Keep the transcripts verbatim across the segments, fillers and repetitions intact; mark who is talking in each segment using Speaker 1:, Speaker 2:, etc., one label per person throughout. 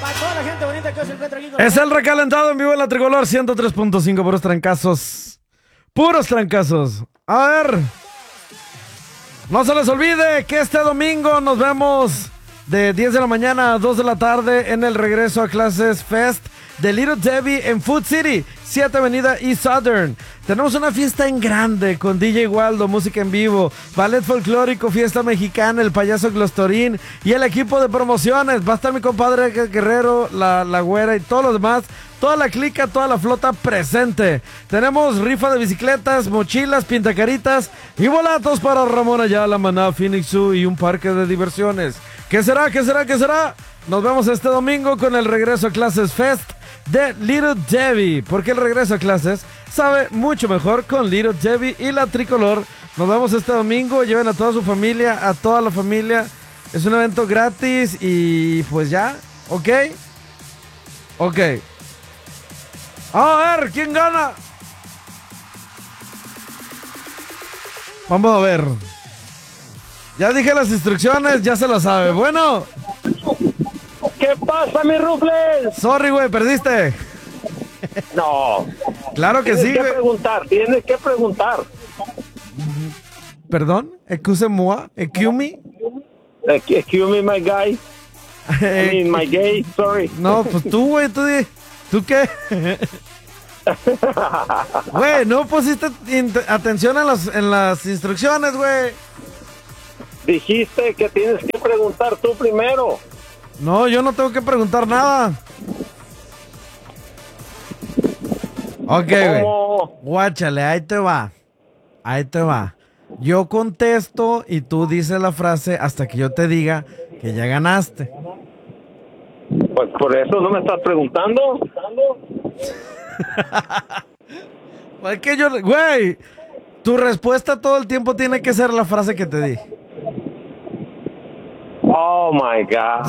Speaker 1: Para toda la gente bonita que se encuentra aquí con
Speaker 2: Es el recalentado en vivo en la Tricolor ciento tres punto cinco, puros trancazos. Puros trancazos. A ver. No se les olvide que este domingo nos vemos de diez de la mañana a dos de la tarde en el regreso a clases Fest de Little Debbie en Food City, siete Avenida East Southern. Tenemos una fiesta en grande con D J Waldo, música en vivo, ballet folclórico, fiesta mexicana, el payaso Glostorín y el equipo de promociones. Va a estar mi compadre Guerrero, la, la güera y todos los demás. Toda la clica, toda la flota presente. Tenemos rifa de bicicletas, mochilas, pintacaritas y boletos para Ramón Ayala, Maná, Phoenix Zoo y un parque de diversiones. ¿Qué será? ¿Qué será? ¿Qué será? Nos vemos este domingo con el regreso a clases Fest de Little Debbie, porque el regreso a clases sabe mucho mejor con Little Debbie y la Tricolor. Nos vemos este domingo, lleven a toda su familia, a toda la familia. Es un evento gratis y pues ya, ¿ok? Ok. A ver, ¿quién gana? Vamos a ver. Ya dije las instrucciones, ya se lo sabe. Bueno.
Speaker 3: ¿Qué pasa, mi Rufles?
Speaker 2: Sorry, güey, perdiste.
Speaker 3: No.
Speaker 2: Claro que sí,
Speaker 3: Tienes que
Speaker 2: güey.
Speaker 3: preguntar, tienes que preguntar.
Speaker 2: Perdón, excuse-moi, excuse me.
Speaker 3: Excuse me, my guy. I mean, my gay, sorry.
Speaker 2: No, pues tú, güey, tú di. ¿Tú qué? Güey, no pusiste atención en las, en las instrucciones, güey.
Speaker 3: Dijiste que tienes que preguntar tú primero.
Speaker 2: No, yo no tengo que preguntar nada. Ok, güey. Guáchale, ahí te va. Ahí te va. Yo contesto y tú dices la frase hasta que yo te diga que ya ganaste.
Speaker 3: Pues por eso no me estás preguntando.
Speaker 2: Es que yo, güey, tu respuesta todo el tiempo tiene que ser la frase que te di.
Speaker 3: Oh my God.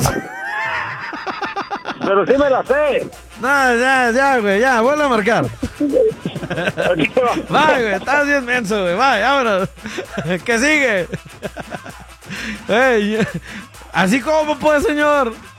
Speaker 3: Pero sí me la sé.
Speaker 2: No, ya, ya, güey, ya, vuelve a marcar. Bye, güey, estás bien menso, güey, bye, vámonos. ¿Qué sigue? Hey, así como pues, señor.